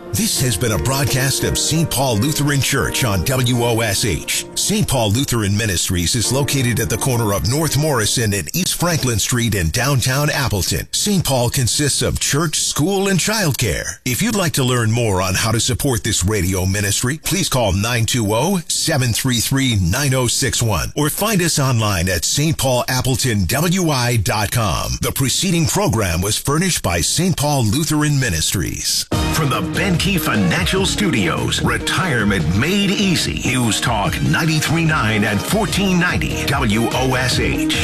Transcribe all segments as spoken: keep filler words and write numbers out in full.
This has been a broadcast of Saint Paul Lutheran Church on W O S H. Saint Paul Lutheran Ministries is located at the corner of North Morrison and East Franklin Street in downtown Appleton. Saint Paul consists of church, school, and childcare. If you'd like to learn more on how to support this radio ministry, please call nine two zero, seven three three, nine zero six one or find us online at s t paul appleton w i dot com. The preceding program was furnished by Saint Paul Lutheran Ministries. From the Benkey Financial Studios, retirement made easy. News Talk ninety-three point nine and fourteen ninety W O S H.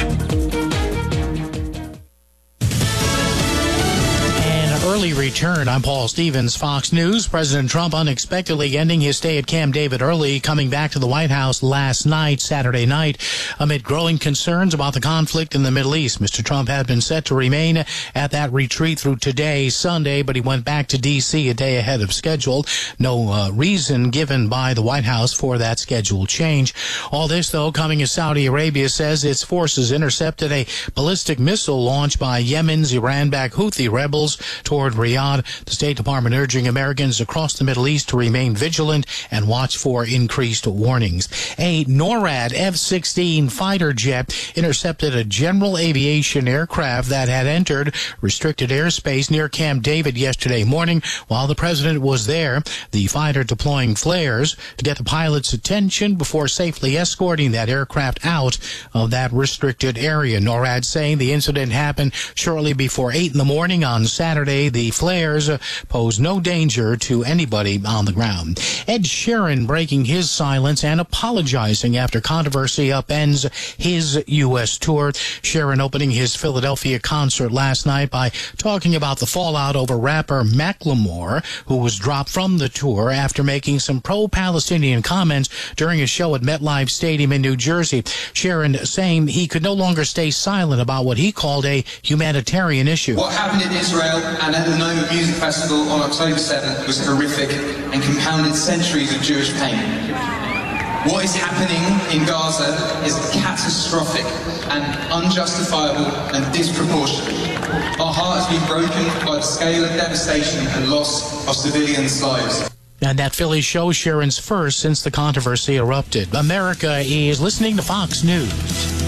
Early return. I'm Paul Stevens, Fox News. President Trump unexpectedly ending his stay at Camp David early, coming back to the White House last night, Saturday night, amid growing concerns about the conflict in the Middle East. Mister Trump had been set to remain at that retreat through today, Sunday, but he went back to D C a day ahead of schedule. No uh, reason given by the White House for that schedule change. All this, though, coming as Saudi Arabia says its forces intercepted a ballistic missile launched by Yemen's Iran-backed Houthi rebels toward Riyadh. The State Department urging Americans across the Middle East to remain vigilant and watch for increased warnings. A NORAD F sixteen fighter jet intercepted a general aviation aircraft that had entered restricted airspace near Camp David yesterday morning while the president was there. The fighter deploying flares to get the pilot's attention before safely escorting that aircraft out of that restricted area. NORAD saying the incident happened shortly before eight in the morning on Saturday. The flares pose no danger to anybody on the ground. Ed Sheeran breaking his silence and apologizing after controversy upends his U S tour. Sheeran opening his Philadelphia concert last night by talking about the fallout over rapper Macklemore, who was dropped from the tour after making some pro-Palestinian comments during a show at MetLife Stadium in New Jersey. Sheeran saying he could no longer stay silent about what he called a humanitarian issue. What happened in Israel and at the Noma Music Festival on October seventh was horrific and compounded centuries of Jewish pain. What is happening in Gaza is catastrophic and unjustifiable and disproportionate. Our heart has been broken by the scale of devastation and loss of civilians' lives. And that Philly show Sharon's first since the controversy erupted. America is listening to Fox News.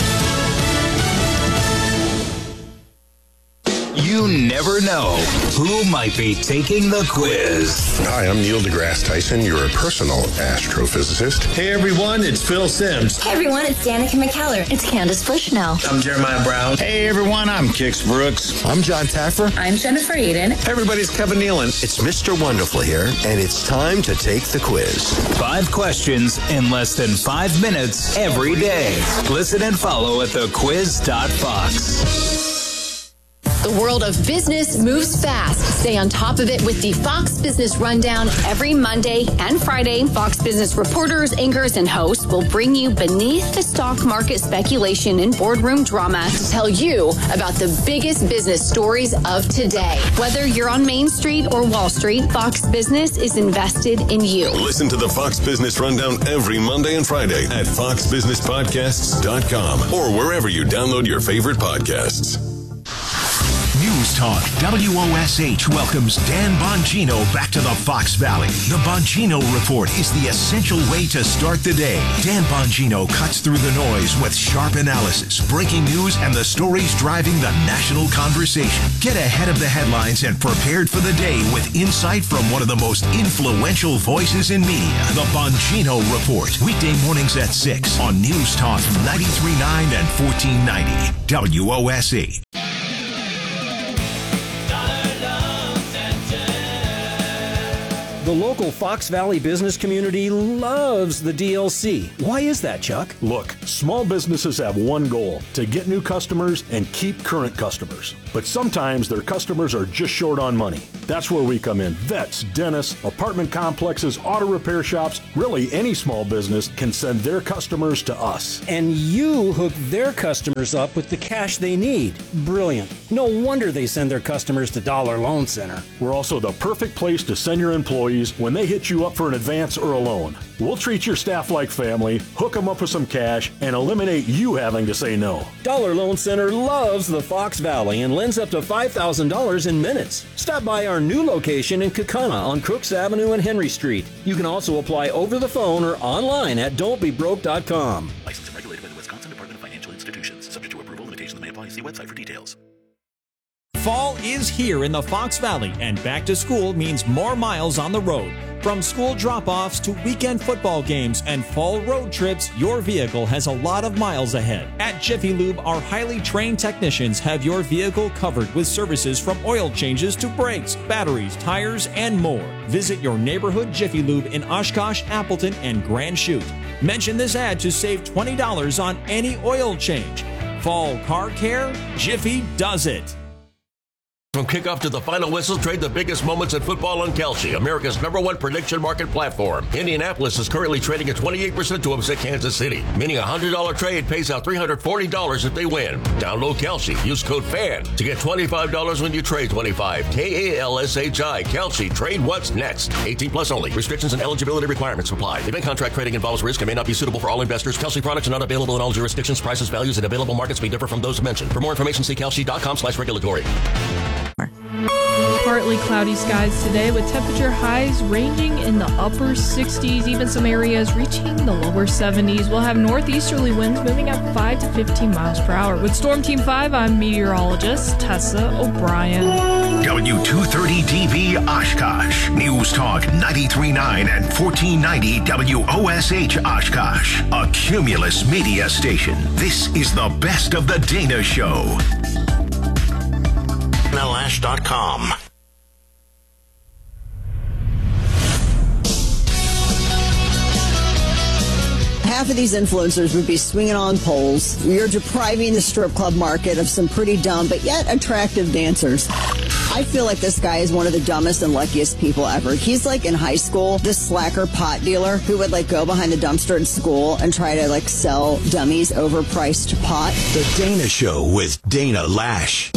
You never know who might be taking the quiz. Hi, I'm Neil deGrasse Tyson, your personal astrophysicist. Hey everyone, it's Phil Simms. Hey everyone, it's Danica McKellar. It's Candace Bushnell. I'm Jeremiah Brown. Hey everyone, I'm Kix Brooks. I'm John Taffer. I'm Jennifer Eden. Hey everybody, it's Kevin Nealon. It's Mister Wonderful here, and it's time to take the quiz. Five questions in less than five minutes every day. Listen and follow at the quiz dot fox. The world of business moves fast. Stay on top of it with the Fox Business Rundown every Monday and Friday. Fox Business reporters, anchors, and hosts will bring you beneath the stock market speculation and boardroom drama to tell you about the biggest business stories of today. Whether you're on Main Street or Wall Street, Fox Business is invested in you. Listen to the Fox Business Rundown every Monday and Friday at fox business podcasts dot com or wherever you download your favorite podcasts. News Talk W O S H welcomes Dan Bongino back to the Fox Valley. The Bongino Report is the essential way to start the day. Dan Bongino cuts through the noise with sharp analysis, breaking news, and the stories driving the national conversation. Get ahead of the headlines and prepared for the day with insight from one of the most influential voices in media. The Bongino Report, weekday mornings at six on News Talk ninety-three point nine and fourteen ninety W O S H. The local Fox Valley business community loves the D L C. Why is that, Chuck? Look, small businesses have one goal, to get new customers and keep current customers. But sometimes their customers are just short on money. That's where we come in. Vets, dentists, apartment complexes, auto repair shops, really any small business can send their customers to us. And you hook their customers up with the cash they need. Brilliant. No wonder they send their customers to Dollar Loan Center. We're also the perfect place to send your employees when they hit you up for an advance or a loan. We'll treat your staff like family, hook them up with some cash, and eliminate you having to say no. Dollar Loan Center loves the Fox Valley and lends up to five thousand dollars in minutes. Stop by our our new location in Kaukauna on Crooks Avenue and Henry Street. You can also apply over the phone or online at don't be broke dot com. Licensed and regulated by the Wisconsin Department of Financial Institutions. Subject to approval, limitations may apply. See website for details. Fall is here in the Fox Valley, and back to school means more miles on the road. From school drop-offs to weekend football games and fall road trips, your vehicle has a lot of miles ahead. At Jiffy Lube, our highly trained technicians have your vehicle covered with services from oil changes to brakes, batteries, tires, and more. Visit your neighborhood Jiffy Lube in Oshkosh, Appleton, and Grand Chute. Mention this ad to save twenty dollars on any oil change. Fall car care, Jiffy does it. From kickoff to the final whistle, trade the biggest moments in football on Kalshi, America's number one prediction market platform. Indianapolis is currently trading at twenty-eight percent to upset Kansas City, meaning a one hundred dollars trade pays out three hundred forty dollars if they win. Download Kalshi. Use code FAN to get twenty-five dollars when you trade twenty-five. K A L S H I. Kalshi. Trade what's next. eighteen plus only. Restrictions and eligibility requirements apply. Event contract trading involves risk and may not be suitable for all investors. Kalshi products are not available in all jurisdictions. Prices, values, and available markets may differ from those mentioned. For more information, see kalshi dot com slash regulatory. Partly cloudy skies today with temperature highs ranging in the upper sixties, even some areas reaching the lower seventies. We'll have northeasterly winds moving at five to fifteen miles per hour. With Storm Team five, I'm meteorologist Tessa O'Brien. W two thirty D B Oshkosh. News Talk ninety-three point nine and fourteen ninety W O S H Oshkosh. A Cumulus media station. This is the best of the Dana Show. Dana Lash dot com. Half of these influencers would be swinging on poles. You're depriving the strip club market of some pretty dumb but yet attractive dancers. I feel like this guy is one of the dumbest and luckiest people ever. He's like in high school, this slacker pot dealer who would like go behind the dumpster at school and try to like sell dummies overpriced pot. The Dana Show with Dana Lash.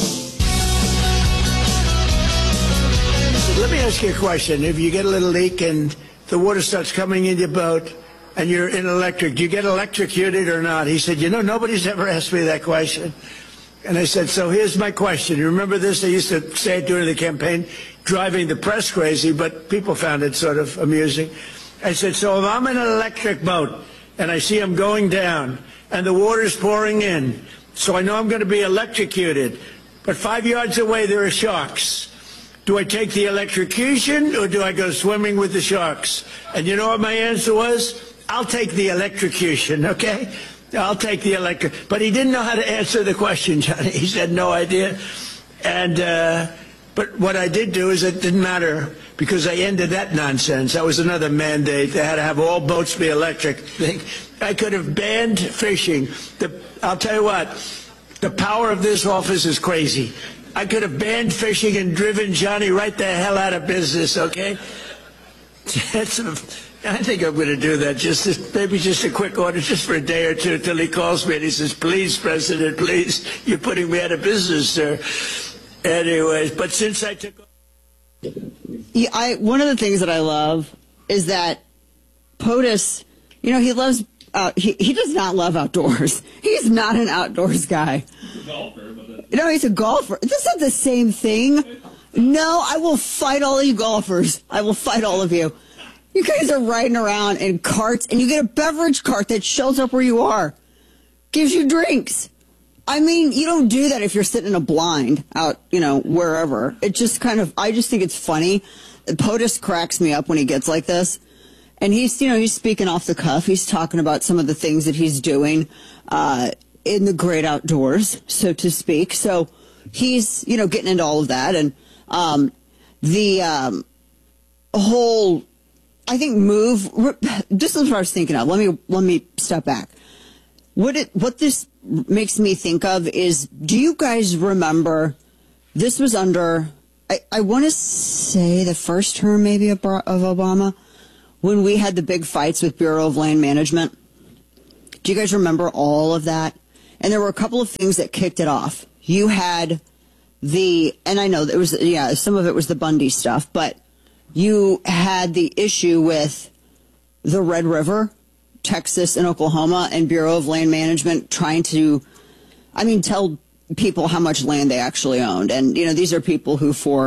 Let me ask you a question. If you get a little leak and the water starts coming in your boat and you're in electric, do you get electrocuted or not? He said, you know, nobody's ever asked me that question. And I said, so here's my question. You remember this? I used to say it during the campaign, driving the press crazy, but people found it sort of amusing. I said, so if I'm in an electric boat and I see them going down and the water's pouring in, so I know I'm going to be electrocuted, but five yards away there are sharks. Do I take the electrocution or do I go swimming with the sharks? And you know what my answer was? I'll take the electrocution, okay? I'll take the electric. But he didn't know how to answer the question, Johnny. He said no idea. And, uh, but what I did do is it didn't matter because I ended that nonsense. That was another mandate. They had to have all boats be electric. I could have banned fishing. The, I'll tell you what, the power of this office is crazy. I could have banned fishing and driven Johnny right the hell out of business, okay? That's a, I think I'm going to do that. Just maybe just a quick order, just for a day or two, until he calls me and he says, "Please, President, please, you're putting me out of business, sir." Anyways, but since I took, yeah, I one of the things that I love is that POTUS, you know, he loves. Uh, he he does not love outdoors. He's not an outdoors guy. He's a golfer, but no, he's a golfer. That's not the same thing. No, I will fight all you golfers. I will fight all of you. You guys are riding around in carts, and you get a beverage cart that shows up where you are, gives you drinks. I mean, you don't do that if you're sitting in a blind out, you know, wherever. It just kind of, I just think it's funny. POTUS cracks me up when he gets like this. And he's, you know, he's speaking off the cuff. He's talking about some of the things that he's doing uh, in the great outdoors, so to speak. So he's, you know, getting into all of that. And um, the um, whole, I think, move, this is what I was thinking of. Let me, let me step back. What it, what this makes me think of is, do you guys remember, this was under, I, I want to say the first term maybe of, of Obama, when we had the big fights with Bureau of Land Management. Do you guys remember all of that? And there were a couple of things that kicked it off. You had the, and I know there was, yeah, some of it was the Bundy stuff, but you had the issue with the Red River, Texas and Oklahoma, and Bureau of Land Management trying to, I mean, tell people how much land they actually owned. And, you know, these are people who for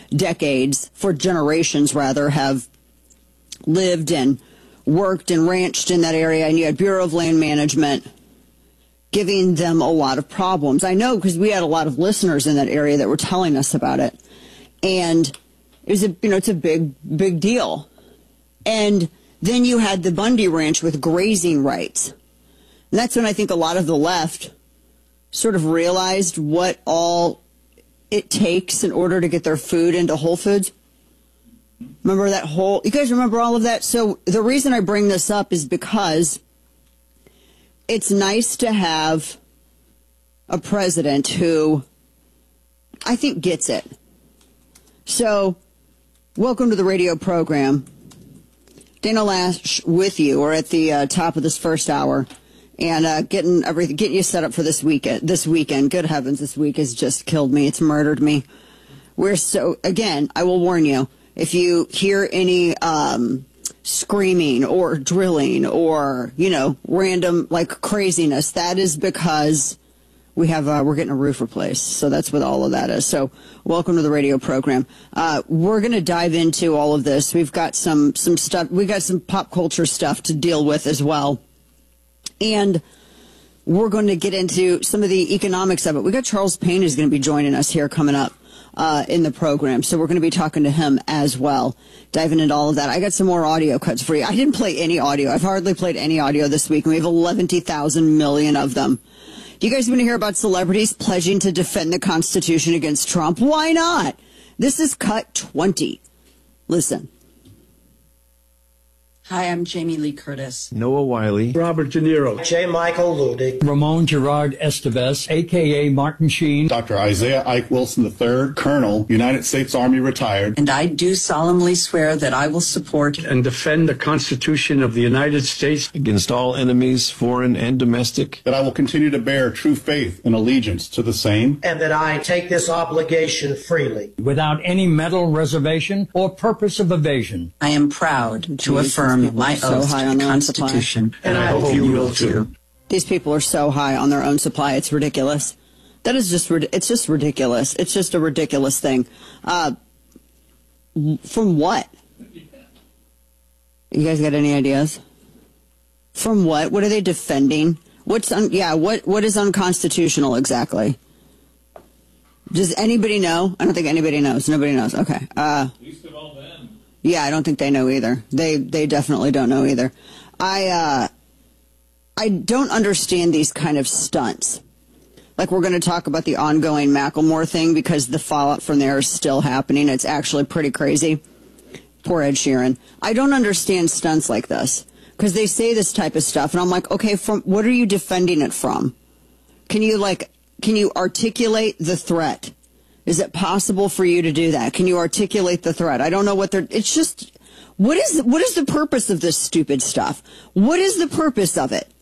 decades, for generations rather, have lived and worked and ranched in that area, and you had Bureau of Land Management giving them a lot of problems. I know because we had a lot of listeners in that area that were telling us about it. And it was a, you know, it's a big, big deal. And then you had the Bundy Ranch with grazing rights. And that's when I think a lot of the left sort of realized what all it takes in order to get their food into Whole Foods. Remember that whole, you guys remember all of that? So the reason I bring this up is because it's nice to have a president who I think gets it. So, welcome to the radio program. Dana Loesch with you. We're at the uh, top of this first hour, and uh, getting everything, getting you set up for this weekend. This weekend, good heavens, this week has just killed me. It's murdered me. We're so again. I will warn you if you hear any um, screaming or drilling or you know random like craziness. That is because we have uh, we're getting a roof replaced. So that's what all of that is. So welcome to the radio program. Uh, we're going to dive into all of this. We've got some some stuff. We got some pop culture stuff to deal with as well, and we're going to get into some of the economics of it. We got Charles Payne who's going to be joining us here coming up uh, in the program. So we're going to be talking to him as well, diving into all of that. I got some more audio cuts for you. I didn't play any audio. I've hardly played any audio this week, and we have eleven thousand million of them. Do you guys want to hear about celebrities pledging to defend the Constitution against Trump? Why not? This is cut twenty. Listen. Hi, I'm Jamie Lee Curtis. Noah Wiley. Robert De Niro. J. Michael Ludig. Ramon Gerard Estevez, a k a. Martin Sheen. Doctor Isaiah Ike Wilson the third, Colonel, United States Army retired. And I do solemnly swear that I will support and defend the Constitution of the United States against all enemies, foreign and domestic. That I will continue to bear true faith and allegiance to the same. And that I take this obligation freely. Without any mental reservation or purpose of evasion. I am proud to affirm my so oath high to on the their own Constitution. supply. And I hope you will too. These people are so high on their own supply, it's ridiculous. That is just, it's just ridiculous. It's just a ridiculous thing. Uh, from what? You guys got any ideas? From what? What are they defending? What's un, yeah, what, what is unconstitutional exactly? Does anybody know? I don't think anybody knows. Nobody knows. Okay. Uh, At least of all them. Yeah, I don't think they know either. They they definitely don't know either. I uh, I don't understand these kind of stunts. Like we're going to talk about the ongoing Macklemore thing because the fallout from there is still happening. It's actually pretty crazy. Poor Ed Sheeran. I don't understand stunts like this because they say this type of stuff, and I'm like, okay, from what are you defending it from? Can you like can you articulate the threat? Is it possible for you to do that? Can you articulate the threat? I don't know what they're, it's just, what is, what is the purpose of this stupid stuff? What is the purpose of it?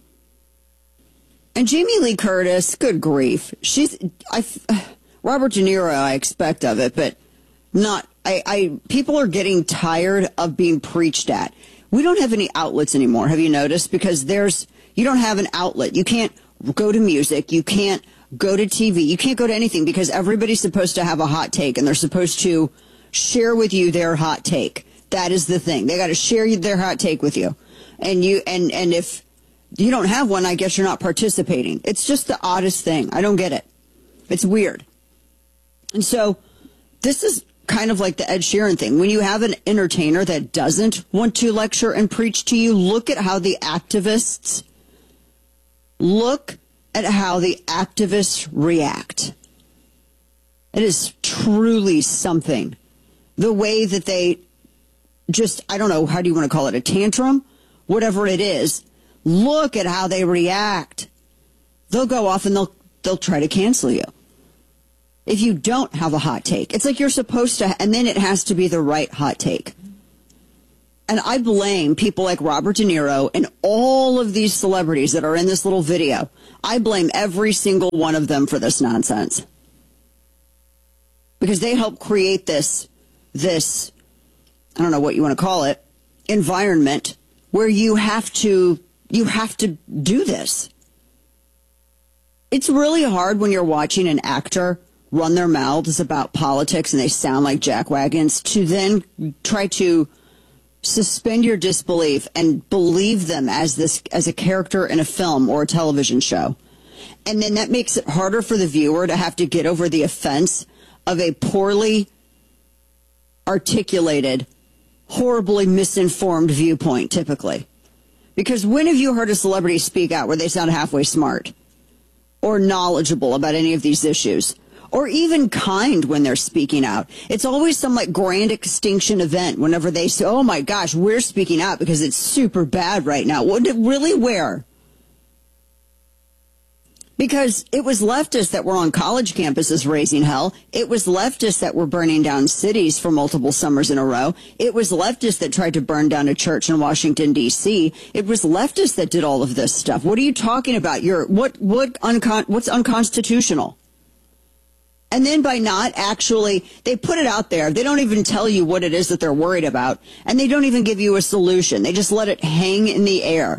And Jamie Lee Curtis, good grief. She's, I, Robert De Niro, I expect of it, but not, I, I, people are getting tired of being preached at. We don't have any outlets anymore. Have you noticed? Because there's, you don't have an outlet. You can't go to music. You can't go to T V. You can't go to anything because everybody's supposed to have a hot take and they're supposed to share with you their hot take. That is the thing. They got to share their hot take with you. And you and, and if you don't have one, I guess you're not participating. It's just the oddest thing. I don't get it. It's weird. And so this is kind of like the Ed Sheeran thing. When you have an entertainer that doesn't want to lecture and preach to you, look at how the activists look at how the activists react. It is truly something. The way that they just, I don't know, how do you want to call it, a tantrum? Whatever it is, look at how they react. They'll go off and they'll they'll try to cancel you. If you don't have a hot take, it's like you're supposed to, and then it has to be the right hot take. And I blame people like Robert De Niro and all of these celebrities that are in this little video. I blame every single one of them for this nonsense. Because they help create this, this, I don't know what you want to call it, environment where you have to, you have to do this. It's really hard when you're watching an actor run their mouths about politics and they sound like jackwagons, to then try to suspend your disbelief and believe them as this as a character in a film or a television show. And then that makes it harder for the viewer to have to get over the offense of a poorly articulated, horribly misinformed viewpoint, typically. Because when have you heard a celebrity speak out where they sound halfway smart or knowledgeable about any of these issues, or even kind when they're speaking out? It's always some like grand extinction event whenever they say, oh my gosh, we're speaking out because it's super bad right now. Would it really where? Because it was leftists that were on college campuses raising hell. It was leftists that were burning down cities for multiple summers in a row. It was leftists that tried to burn down a church in Washington, D C It was leftists that did all of this stuff. What are you talking about? You're, what, what uncon- what's unconstitutional? And then by not actually, they put it out there. They don't even tell you what it is that they're worried about. And they don't even give you a solution. They just let it hang in the air.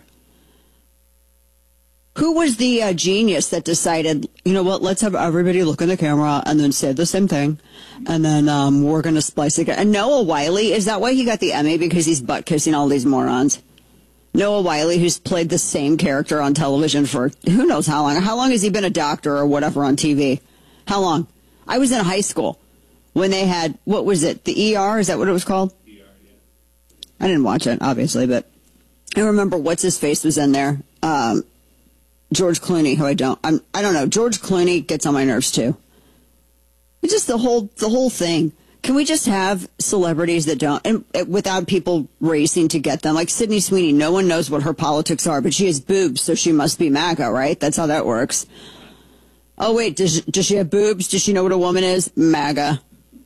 Who was the uh, genius that decided, you know what, let's have everybody look in the camera and then say the same thing. And then um, we're going to splice it. And Noah Wyle, is that why he got the Emmy? Because he's butt-kissing all these morons. Noah Wyle, who's played the same character on television for who knows how long. How long has he been a doctor or whatever on T V? How long? I was in high school when they had, what was it, the E R? Is that what it was called? E R, yeah. I didn't watch it, obviously, but I remember what's-his-face was in there. Um... George Clooney, who I don't, I'm, I don't know. George Clooney gets on my nerves too. It's just the whole, the whole thing. Can we just have celebrities that don't, and uh, without people racing to get them? Like Sydney Sweeney, no one knows what her politics are, but she has boobs, so she must be MAGA, right? That's how that works. Oh wait, does does she have boobs? Does she know what a woman is? MAGA.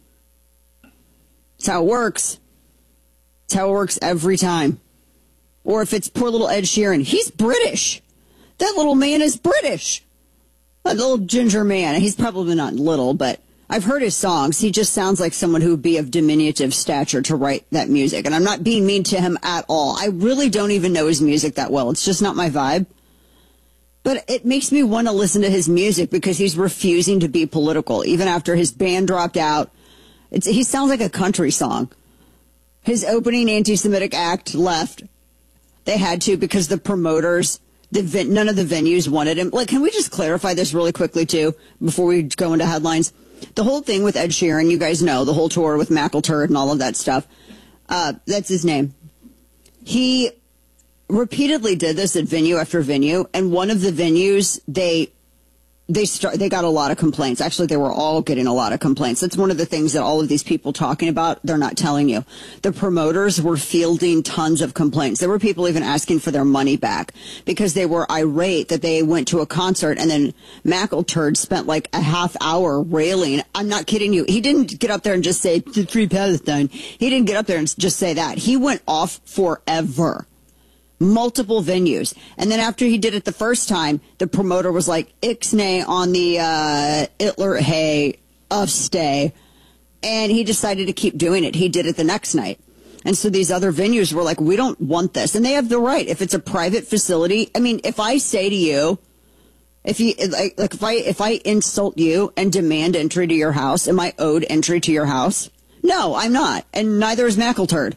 That's how it works. That's how it works every time. Or if it's poor little Ed Sheeran, he's British. That little man is British. That little ginger man. He's probably not little, but I've heard his songs. He just sounds like someone who would be of diminutive stature to write that music. And I'm not being mean to him at all. I really don't even know his music that well. It's just not my vibe. But it makes me want to listen to his music because he's refusing to be political. Even after his band dropped out, it's, he sounds like a country song. His opening anti-Semitic act left. They had to because the promoters... The, none of the venues wanted him. Like, can we just clarify this really quickly, too, before we go into headlines? The whole thing with Ed Sheeran, you guys know, the whole tour with McElturd and all of that stuff. Uh, that's his name. He repeatedly did this at venue after venue, and one of the venues, they... They start, they got a lot of complaints. Actually, they were all getting a lot of complaints. That's one of the things that all of these people talking about, they're not telling you. The promoters were fielding tons of complaints. There were people even asking for their money back because they were irate that they went to a concert and then McElturd spent like a half hour railing. I'm not kidding you. He didn't get up there and just say, free Palestine. He didn't get up there and just say that. He went off forever. Multiple venues. And then after he did it the first time, the promoter was like, Ixnay on the uh, Hitler Hay of stay. And he decided to keep doing it. He did it the next night. And so these other venues were like, we don't want this. And they have the right. If it's a private facility, I mean, if I say to you, if you like, like if I if I insult you and demand entry to your house, am I owed entry to your house? No, I'm not. And neither is McElturd.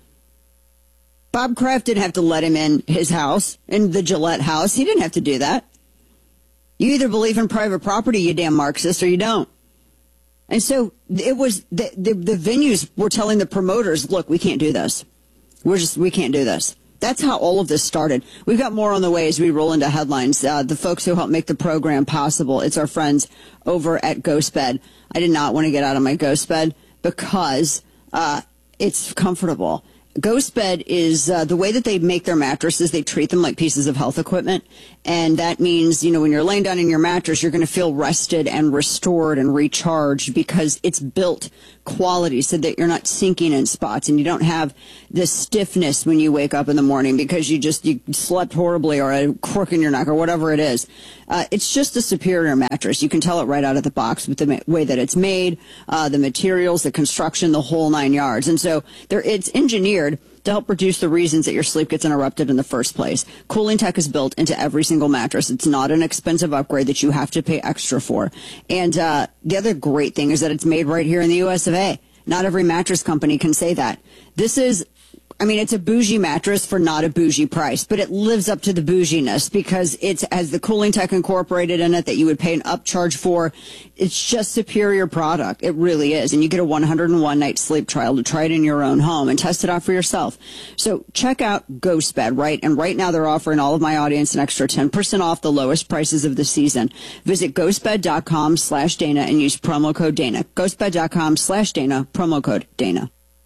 Bob Kraft didn't have to let him in his house, in the Gillette house. He didn't have to do that. You either believe in private property, you damn Marxist, or you don't. And so it was the, the, the venues were telling the promoters, look, we can't do this. We're just, we can't do this. That's how all of this started. We've got more on the way as we roll into headlines. Uh, the folks who help make the program possible, it's our friends over at GhostBed. I did not want to get out of my GhostBed because uh, it's comfortable. GhostBed is uh, the way that they make their mattresses. They treat them like pieces of health equipment. And that means, you know, when you're laying down in your mattress, you're going to feel rested and restored and recharged because it's built quality so that you're not sinking in spots and you don't have this stiffness when you wake up in the morning because you just you slept horribly or a crook in your neck or whatever it is. Uh, it's just a superior mattress. You can tell it right out of the box with the ma- way that it's made, uh, the materials, the construction, the whole nine yards. And so there, it's engineered to help reduce the reasons that your sleep gets interrupted in the first place. Cooling Tech is built into every single mattress. It's not an expensive upgrade that you have to pay extra for. And uh, the other great thing is that it's made right here in the U S of A. Not every mattress company can say that. This is, I mean, it's a bougie mattress for not a bougie price, but it lives up to the bouginess because it has the Cooling Tech incorporated in it that you would pay an upcharge for. It's just superior product. It really is. And you get a one hundred one night sleep trial to try it in your own home and test it out for yourself. So check out GhostBed, right? And right now they're offering all of my audience an extra ten percent off the lowest prices of the season. Visit ghostbed.com slash Dana and use promo code Dana. Ghostbed.com slash Dana, promo code Dana.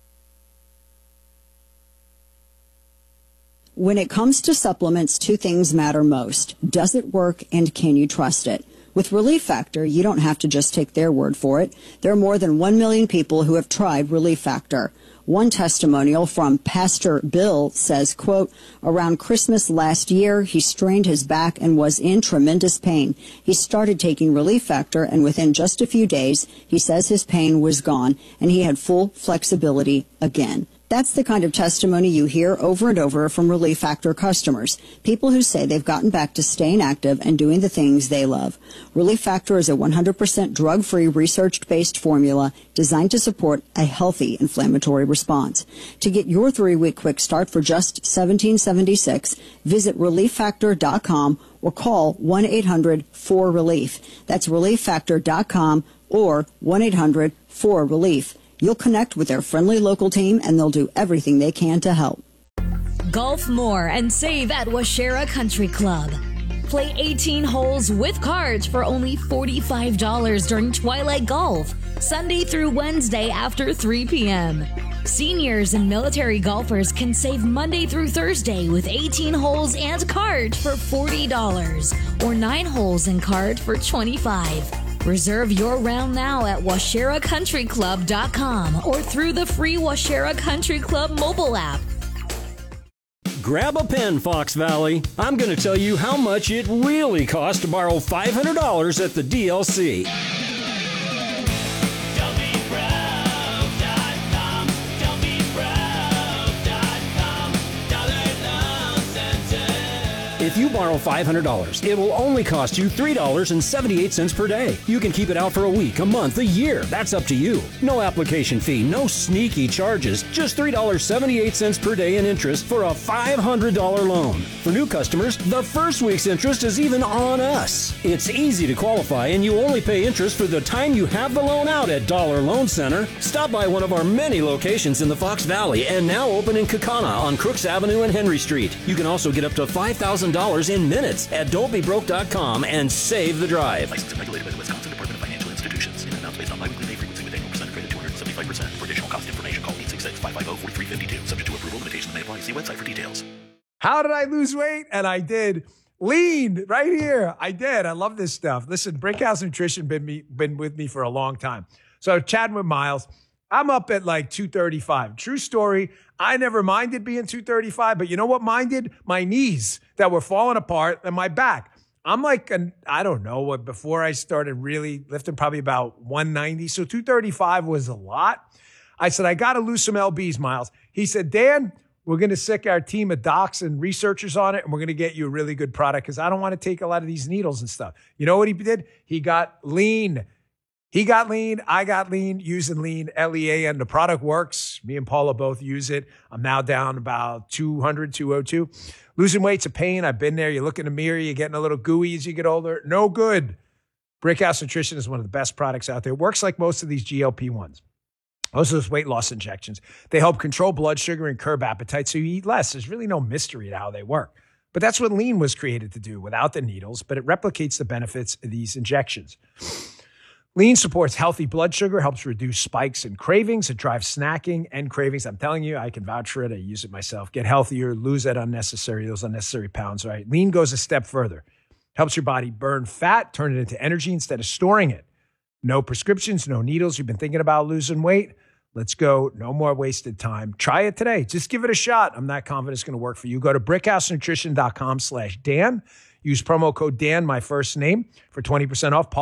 When it comes to supplements, two things matter most. Does it work and can you trust it? With Relief Factor, you don't have to just take their word for it. There are more than one million people who have tried Relief Factor. One testimonial from Pastor Bill says, quote, around Christmas last year, he strained his back and was in tremendous pain. He started taking Relief Factor, and within just a few days, he says his pain was gone and he had full flexibility again. That's the kind of testimony you hear over and over from Relief Factor customers. People who say they've gotten back to staying active and doing the things they love. Relief Factor is a one hundred percent drug-free, research-based formula designed to support a healthy inflammatory response. To get your three-week quick start for just seventeen seventy-six, visit relief factor dot com or call one eight hundred four relief. That's relief factor dot com or one eight hundred four relief. You'll connect with their friendly local team, and they'll do everything they can to help. Golf more and save at Washera Country Club. Play eighteen holes with cards for only forty-five dollars during Twilight Golf, Sunday through Wednesday after three p.m. Seniors and military golfers can save Monday through Thursday with eighteen holes and cards for forty dollars or nine holes and card for twenty-five dollars. Reserve your round now at washera country club dot com or through the free Washera Country Club mobile app. Grab a pen, Fox Valley. I'm going to tell you how much it really costs to borrow five hundred dollars at the D L C. If you borrow five hundred dollars, it will only cost you three dollars and seventy-eight cents per day. You can keep it out for a week, a month, a year. That's up to you. No application fee, no sneaky charges. Just three dollars and seventy-eight cents per day in interest for a five hundred dollars loan. For new customers, the first week's interest is even on us. It's easy to qualify, and you only pay interest for the time you have the loan out at Dollar Loan Center. Stop by one of our many locations in the Fox Valley and now open in Kaukauna on Crooks Avenue and Henry Street. You can also get up to five thousand dollars in minutes at don't be broke dot com and save the drive. Licensed and regulated by the Wisconsin Department of Financial Institutions. In amounts based on biweekly pay frequency with annual percent credit two hundred seventy-five percent. For additional cost information, call eight six six, five five zero, four three five two. Subject to approval, limitations may apply. See website for details. How did I lose weight? And I did. Lean right here. I did. I love this stuff. Listen, Brickhouse Nutrition been me been with me for a long time. So chatting with Miles, I'm up at like two thirty-five. True story. I never minded being two thirty-five, but you know what minded? My knees that were falling apart and my back. I'm like, an, I don't know, what before I started really lifting, probably about one ninety. So two thirty-five was a lot. I said, I got to lose some L Bs, Miles. He said, Dan, we're going to sick our team of docs and researchers on it, and we're going to get you a really good product because I don't want to take a lot of these needles and stuff. You know what he did? He got lean. He got lean. I got lean using lean, L E A, and the product works. Me and Paula both use it. I'm now down about two hundred, two oh two. Losing weight's a pain. I've been there. You look in the mirror, you're getting a little gooey as you get older. No good. Brickhouse Nutrition is one of the best products out there. It works like most of these G L P ones. Most of those weight loss injections. They help control blood sugar and curb appetite so you eat less. There's really no mystery to how they work. But that's what lean was created to do without the needles, but it replicates the benefits of these injections. Lean supports healthy blood sugar, helps reduce spikes and cravings. It drives snacking and cravings. I'm telling you, I can vouch for it. I use it myself. Get healthier, lose that unnecessary, those unnecessary pounds, right? Lean goes a step further. Helps your body burn fat, turn it into energy instead of storing it. No prescriptions, no needles. You've been thinking about losing weight? Let's go. No more wasted time. Try it today. Just give it a shot. I'm not confident it's going to work for you. Go to brickhouse nutrition dot com slash Dan. Use promo code Dan, my first name, for twenty percent off.